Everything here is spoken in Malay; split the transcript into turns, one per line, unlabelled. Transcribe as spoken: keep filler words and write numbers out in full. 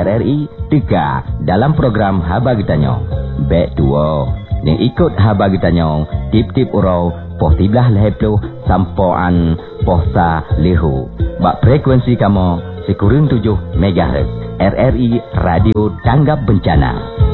R R I tiga dalam program Haba Gitanyo. Bek dua, ni ikut Haba Gitanyo, tip-tip urau, poh tiblah lehepluh, sampoan, posa lehu. Bak frekuensi kamu, sekurang tujuh megahertz. R R I Radio Tanggap Bencana.